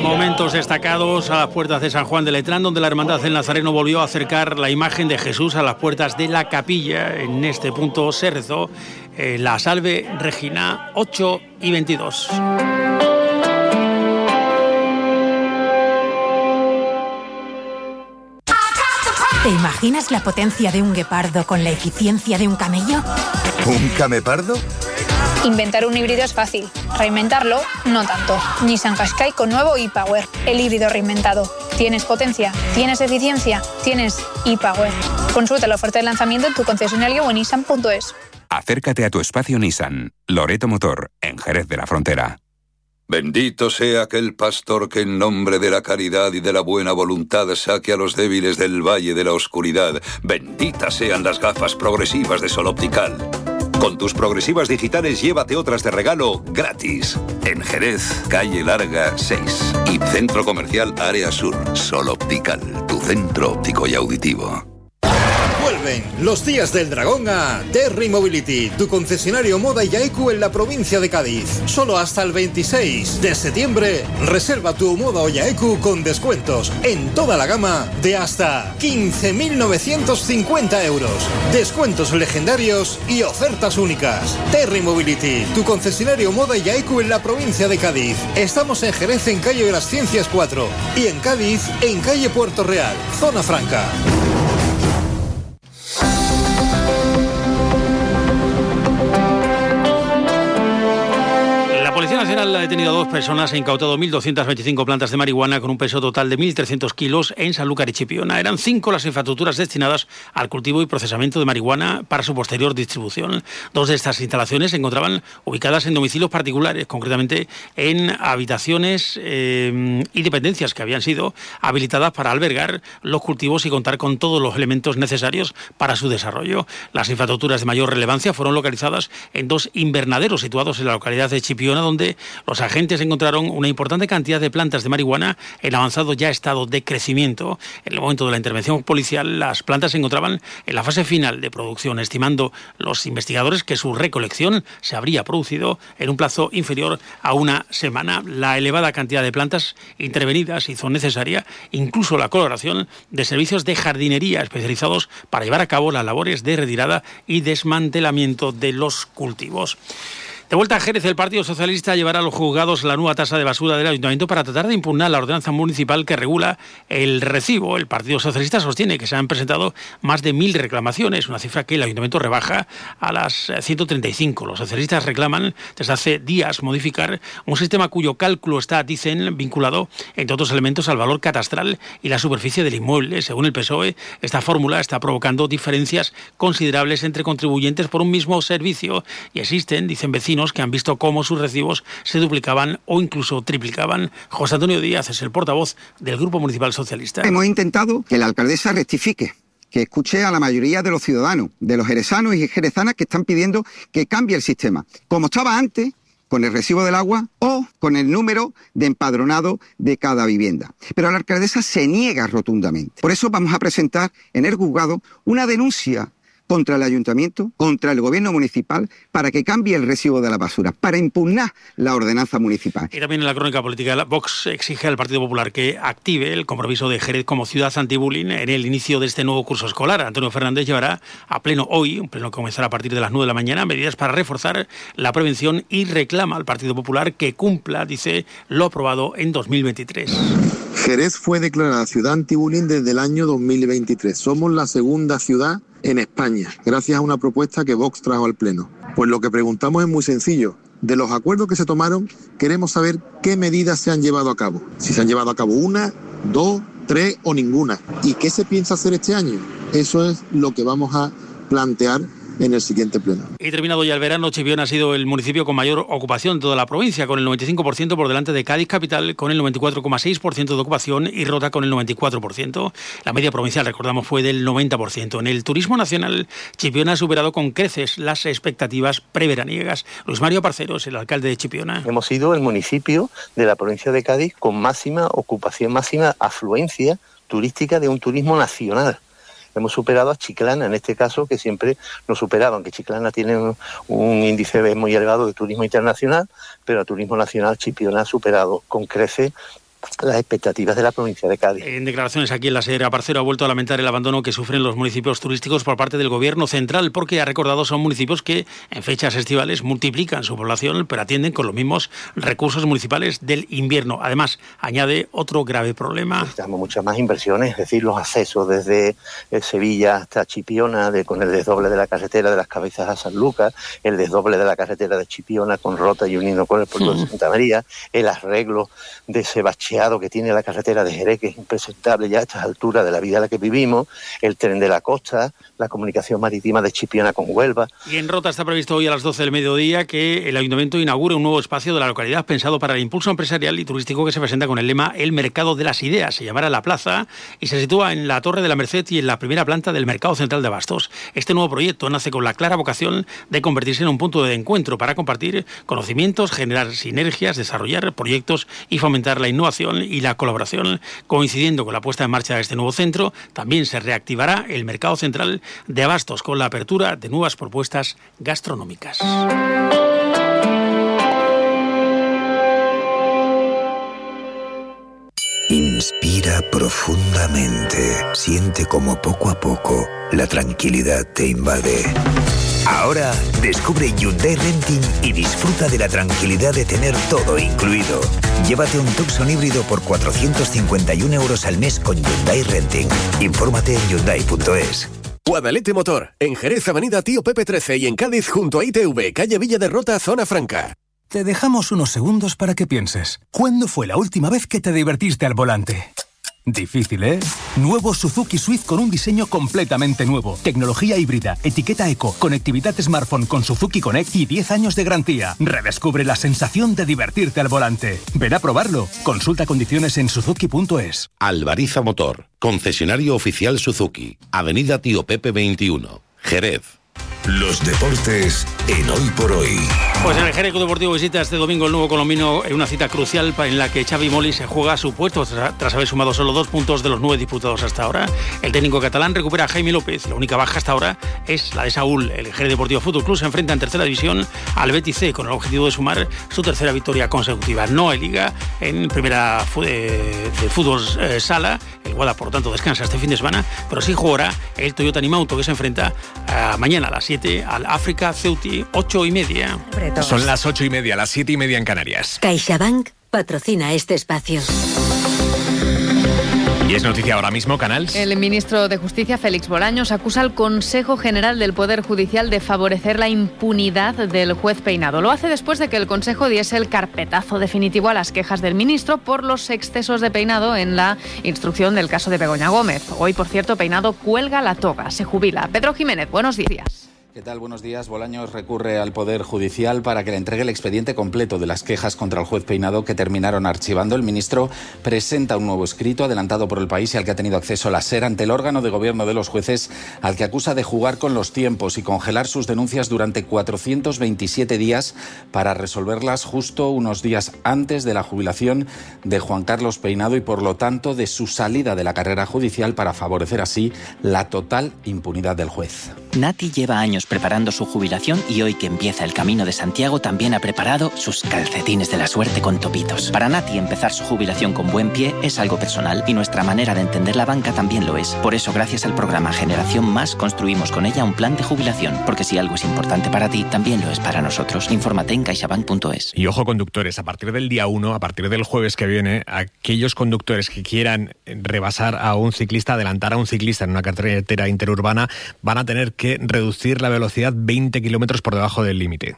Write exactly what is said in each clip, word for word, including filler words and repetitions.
Momentos destacados a las puertas de San Juan de Letrán, donde la Hermandad del Nazareno volvió a acercar la imagen de Jesús a las puertas de la capilla. En este punto se rezó eh, la Salve Regina ocho y veintidós. ¿Te imaginas la potencia de un guepardo con la eficiencia de un camello? ¿Un camepardo? Inventar un híbrido es fácil, reinventarlo no tanto. Nissan Qashqai con nuevo e-Power, el híbrido reinventado. ¿Tienes potencia? ¿Tienes eficiencia? ¿Tienes e-Power? Consulta la oferta de lanzamiento en tu concesionario o en nissan punto es. Acércate a tu espacio Nissan, Loreto Motor, en Jerez de la Frontera. Bendito sea aquel pastor que en nombre de la caridad y de la buena voluntad saque a los débiles del valle de la oscuridad. Benditas sean las gafas progresivas de Sol Optical. Con tus progresivas digitales llévate otras de regalo gratis. En Jerez, calle Larga seis y Centro Comercial Área Sur. Sol Optical, tu centro óptico y auditivo. Vuelven los días del dragón a Terry Mobility, tu concesionario Moda y Yaeku en la provincia de Cádiz. Solo hasta el veintiséis de septiembre, reserva tu Moda o Yaeku con descuentos en toda la gama de hasta quince mil novecientos cincuenta euros. Descuentos legendarios y ofertas únicas. Terry Mobility, tu concesionario Moda y Yaeku en la provincia de Cádiz. Estamos en Jerez, en calle de las Ciencias cuatro, y en Cádiz, en calle Puerto Real, Zona Franca. La Policía Nacional ha detenido a dos personas e incautado mil doscientas veinticinco plantas de marihuana con un peso total de mil trescientos kilos en Sanlúcar y Chipiona. Eran cinco las infraestructuras destinadas al cultivo y procesamiento de marihuana para su posterior distribución. Dos de estas instalaciones se encontraban ubicadas en domicilios particulares, concretamente en habitaciones eh, y dependencias que habían sido habilitadas para albergar los cultivos y contar con todos los elementos necesarios para su desarrollo. Las infraestructuras de mayor relevancia fueron localizadas en dos invernaderos situados en la localidad de Chipiona, donde los agentes encontraron una importante cantidad de plantas de marihuana en avanzado ya estado de crecimiento. En el momento de la intervención policial, las plantas se encontraban en la fase final de producción, estimando los investigadores que su recolección se habría producido en un plazo inferior a una semana. La elevada cantidad de plantas intervenidas hizo necesaria incluso la colaboración de servicios de jardinería especializados para llevar a cabo las labores de retirada y desmantelamiento de los cultivos. De vuelta a Jerez, el Partido Socialista llevará a los juzgados la nueva tasa de basura del Ayuntamiento para tratar de impugnar la ordenanza municipal que regula el recibo. El Partido Socialista sostiene que se han presentado más de mil reclamaciones, una cifra que el Ayuntamiento rebaja a las ciento treinta y cinco. Los socialistas reclaman desde hace días modificar un sistema cuyo cálculo está, dicen, vinculado, entre otros elementos, al valor catastral y la superficie del inmueble. Según el P S O E, esta fórmula está provocando diferencias considerables entre contribuyentes por un mismo servicio y existen, dicen vecinos, que han visto cómo sus recibos se duplicaban o incluso triplicaban. José Antonio Díaz es el portavoz del Grupo Municipal Socialista. Hemos intentado que la alcaldesa rectifique, que escuche a la mayoría de los ciudadanos, de los jerezanos y jerezanas que están pidiendo que cambie el sistema, como estaba antes, con el recibo del agua o con el número de empadronado de cada vivienda. Pero la alcaldesa se niega rotundamente. Por eso vamos a presentar en el juzgado una denuncia contra el Ayuntamiento, contra el Gobierno municipal, para que cambie el recibo de la basura, para impugnar la ordenanza municipal. Y también en la crónica política, Vox exige al Partido Popular que active el compromiso de Jerez como ciudad anti-bullying en el inicio de este nuevo curso escolar. Antonio Fernández llevará a pleno hoy, un pleno que comenzará a partir de las nueve de la mañana, medidas para reforzar la prevención y reclama al Partido Popular que cumpla, dice, lo aprobado en dos mil veintitrés. Jerez fue declarada ciudad anti-bullying desde el año dos mil veintitrés. Somos la segunda ciudad en España, gracias a una propuesta que Vox trajo al Pleno. Pues lo que preguntamos es muy sencillo. De los acuerdos que se tomaron, queremos saber qué medidas se han llevado a cabo. Si se han llevado a cabo una, dos, tres o ninguna. ¿Y qué se piensa hacer este año? Eso es lo que vamos a plantear en el siguiente pleno. Y terminado ya el verano, Chipiona ha sido el municipio con mayor ocupación de toda la provincia, con el noventa y cinco por ciento por delante de Cádiz capital, con el noventa y cuatro coma seis por ciento de ocupación, y Rota con el noventa y cuatro por ciento. La media provincial, recordamos, fue del noventa por ciento. En el turismo nacional, Chipiona ha superado con creces las expectativas preveraniegas. Luis Mario Parceros, el alcalde de Chipiona. Hemos sido el municipio de la provincia de Cádiz con máxima ocupación, máxima afluencia turística de un turismo nacional. Hemos superado a Chiclana, en este caso, que siempre nos superaba, aunque Chiclana tiene un, un índice muy elevado de turismo internacional, pero a turismo nacional Chipiona ha superado con creces las expectativas de la provincia de Cádiz. En declaraciones aquí en la sede, Aparcero ha vuelto a lamentar el abandono que sufren los municipios turísticos por parte del gobierno central, porque ha recordado son municipios que en fechas estivales multiplican su población, pero atienden con los mismos recursos municipales del invierno. Además, añade otro grave problema. Necesitamos muchas más inversiones, es decir, los accesos desde Sevilla hasta Chipiona, de, con el desdoble de la carretera de las Cabezas a San Lucas, el desdoble de la carretera de Chipiona con Rota y uniendo con el puerto de Santa María, el arreglo de ese bacheado que tiene la carretera de Jerez, que es impresentable ya a estas alturas de la vida en la que vivimos, el tren de la costa, la comunicación marítima de Chipiona con Huelva. Y en Rota está previsto hoy a las doce del mediodía que el Ayuntamiento inaugure un nuevo espacio de la localidad pensado para el impulso empresarial y turístico que se presenta con el lema El Mercado de las Ideas. Se llamará La Plaza y se sitúa en la Torre de la Merced y en la primera planta del Mercado Central de Abastos. Este nuevo proyecto nace con la clara vocación de convertirse en un punto de encuentro para compartir conocimientos, generar sinergias, desarrollar proyectos y fomentar la innovación y la colaboración. Coincidiendo con la puesta en marcha de este nuevo centro, también se reactivará el Mercado Central de Abastos con la apertura de nuevas propuestas gastronómicas. Inspira profundamente. Siente como poco a poco la tranquilidad te invade. Ahora descubre Hyundai Renting y disfruta de la tranquilidad de tener todo incluido. Llévate un Tucson híbrido por cuatrocientos cincuenta y un euros al mes con Hyundai Renting. Infórmate en hyundai punto es. Guadalete Motor, en Jerez, Avenida Tío Pepe trece y en Cádiz junto a I T V, calle Villa de Rota, Zona Franca. Te dejamos unos segundos para que pienses. ¿Cuándo fue la última vez que te divertiste al volante? Difícil, ¿eh? Nuevo Suzuki Swift con un diseño completamente nuevo. Tecnología híbrida, etiqueta eco, conectividad smartphone con Suzuki Connect y diez años de garantía. Redescubre la sensación de divertirte al volante. Ven a probarlo. Consulta condiciones en suzuki punto es. Albariza Motor, concesionario oficial Suzuki. Avenida Tío Pepe veintiuno, Jerez. Los deportes en Hoy por Hoy. Pues en el Jerez Deportivo visita este domingo el nuevo colombino en una cita crucial en la que Xavi Molí se juega su puesto tras haber sumado solo dos puntos de los nueve disputados hasta ahora. El técnico catalán recupera a Jaime López. La única baja hasta ahora es la de Saúl. El Jerez Deportivo Fútbol Club se enfrenta en tercera división al Betis C con el objetivo de sumar su tercera victoria consecutiva. No hay liga en primera de fútbol eh, sala. El Guada, por lo tanto, descansa este fin de semana, pero sí jugará el Toyota Nimauto que se enfrenta uh, mañana a las siete al África Ceuti, ocho y media. Son las ocho y media, las siete y media en Canarias. CaixaBank patrocina este espacio. Y es noticia ahora mismo, Canals. El ministro de Justicia, Félix Bolaños, acusa al Consejo General del Poder Judicial de favorecer la impunidad del juez Peinado. Lo hace después de que el Consejo diese el carpetazo definitivo a las quejas del ministro por los excesos de Peinado en la instrucción del caso de Begoña Gómez. Hoy, por cierto, Peinado cuelga la toga, se jubila. Pedro Jiménez, buenos días. ¿Qué tal? Buenos días. Bolaños recurre al Poder Judicial para que le entregue el expediente completo de las quejas contra el juez Peinado que terminaron archivando. El ministro presenta un nuevo escrito adelantado por El País y al que ha tenido acceso la SER ante el órgano de gobierno de los jueces, al que acusa de jugar con los tiempos y congelar sus denuncias durante cuatrocientos veintisiete días para resolverlas justo unos días antes de la jubilación de Juan Carlos Peinado y, por lo tanto, de su salida de la carrera judicial para favorecer así la total impunidad del juez. Nati lleva años preparando su jubilación y hoy que empieza el Camino de Santiago también ha preparado sus calcetines de la suerte con topitos. Para Nati empezar su jubilación con buen pie es algo personal y nuestra manera de entender la banca también lo es. Por eso, gracias al programa Generación Más, construimos con ella un plan de jubilación, porque si algo es importante para ti, también lo es para nosotros. Infórmate en caixabank punto es. Y ojo, conductores, a partir del día uno, a partir del jueves que viene, aquellos conductores que quieran rebasar a un ciclista, adelantar a un ciclista en una carretera interurbana, van a tener que reducir la velocidad veinte kilómetros por debajo del límite.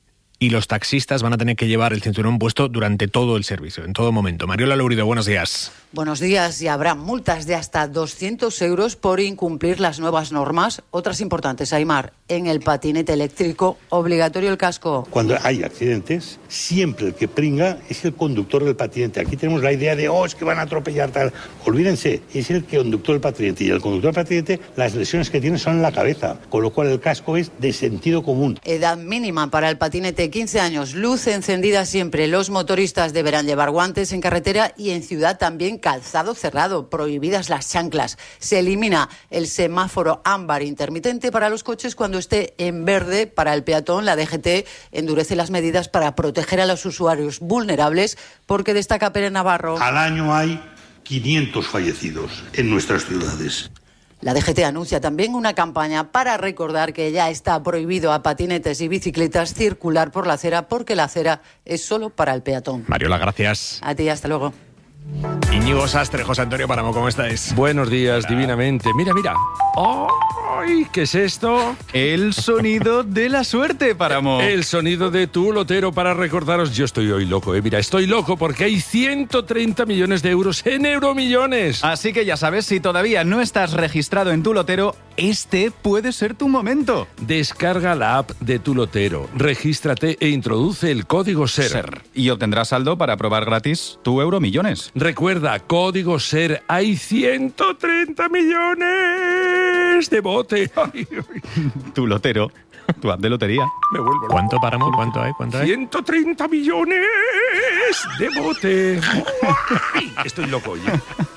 Y los taxistas van a tener que llevar el cinturón puesto durante todo el servicio, en todo momento. Mariola Lourido, buenos días. Buenos días. Y habrá multas de hasta doscientos euros por incumplir las nuevas normas. Otras importantes, Aimar, en el patinete eléctrico, obligatorio el casco. Cuando hay accidentes, siempre el que pringa es el conductor del patinete. Aquí tenemos la idea de, oh, es que van a atropellar tal. Olvídense, es el conductor del patinete. Y el conductor del patinete, las lesiones que tiene son en la cabeza. Con lo cual el casco es de sentido común. Edad mínima para el patinete, quince años. Luz encendida siempre. Los motoristas deberán llevar guantes en carretera y en ciudad también calzado cerrado, prohibidas las chanclas. Se elimina el semáforo ámbar intermitente para los coches cuando esté en verde para el peatón. La D G T endurece las medidas para proteger a los usuarios vulnerables, porque destaca Pere Navarro. Al año hay quinientos fallecidos en nuestras ciudades. La D G T anuncia también una campaña para recordar que ya está prohibido a patinetes y bicicletas circular por la acera, porque la acera es solo para el peatón. Mariola, gracias. A ti, hasta luego. Íñigo Sastre, José Antonio Páramo, ¿cómo estáis? Buenos días, divinamente. Mira, mira. ¡Ay! ¿Qué es esto? El sonido de la suerte, Páramo. El sonido de tu lotero para recordaros. Yo estoy hoy loco, eh. Mira, estoy loco porque hay ciento treinta millones de euros en Euromillones. Así que ya sabes, si todavía no estás registrado en tu lotero, este puede ser tu momento. Descarga la app de tu lotero, regístrate e introduce el código SER. SER. Y obtendrás saldo para probar gratis tu Euromillones. Recuerda, código SER, hay ciento treinta millones de bote. Ay, ay. Tu lotero, tu app de lotería. Me vuelvo loco. ¿Cuánto, Páramo? ¿Cuánto hay? ¿Cuánto hay? ciento treinta millones de bote. Ay, estoy loco, oye.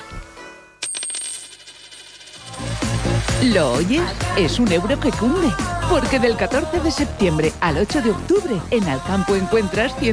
¿Lo oyes? Es un euro que cunde. Porque del catorce de septiembre al ocho de octubre, en Alcampo encuentras